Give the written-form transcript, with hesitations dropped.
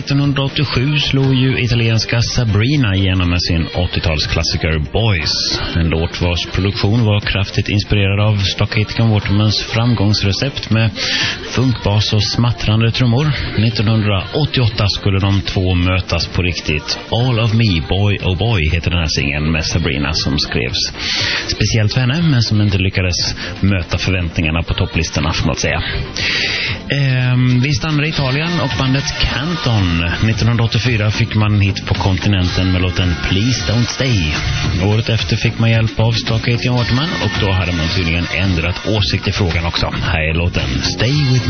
1987 slog ju italienska Sabrina igenom med sin 80-talsklassiker Boys. En låt vars produktion var kraftigt inspirerad av Stockholm Watermans framgångsrecept med funkbas och smattrande trummor. 1988 skulle de två mötas på riktigt. All of Me, Boy Oh Boy heter den här singeln med Sabrina som skrevs speciellt för henne, men som inte lyckades möta förväntningarna på topplistorna, får man säga. Vi stannar i Italien och bandet Canton. 1984 fick man en hit på kontinenten med låten Please Don't Stay. Året efter fick man hjälp av Stockholm Waterman och då hade man tydligen ändrat åsikt i frågan också. Här är låten Stay With Me.